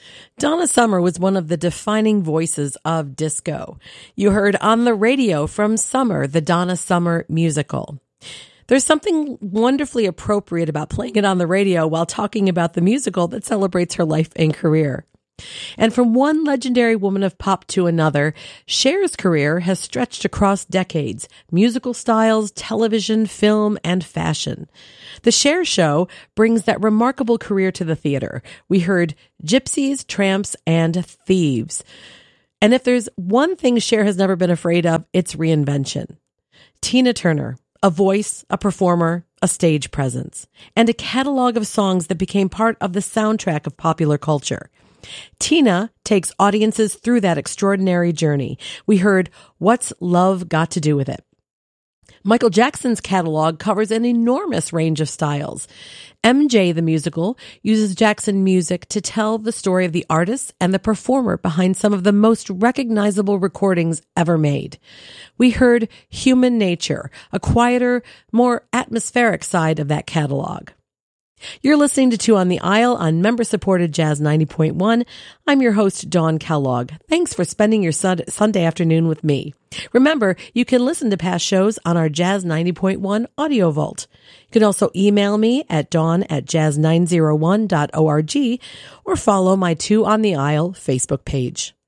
Donna Summer was one of the defining voices of disco. You heard On the Radio from Summer, the Donna Summer musical. There's something wonderfully appropriate about playing it on the radio while talking about the musical that celebrates her life and career. And from one legendary woman of pop to another, Cher's career has stretched across decades, musical styles, television, film, and fashion. The Cher Show brings that remarkable career to the theater. We heard Gypsies, Tramps, and Thieves. And if there's one thing Cher has never been afraid of, it's reinvention. Tina Turner, a voice, a performer, a stage presence, and a catalog of songs that became part of the soundtrack of popular culture. Tina takes audiences through that extraordinary journey. We heard What's Love Got to Do with It? Michael Jackson's catalog covers an enormous range of styles. MJ the Musical uses Jackson music to tell the story of the artist and the performer behind some of the most recognizable recordings ever made. We heard Human Nature, a quieter, more atmospheric side of that catalog. You're listening to Two on the Aisle on member-supported Jazz 90.1. I'm your host, Dawn Kellogg. Thanks for spending your Sunday afternoon with me. Remember, you can listen to past shows on our Jazz 90.1 audio vault. You can also email me at dawn@jazz901.org or follow my Two on the Aisle Facebook page.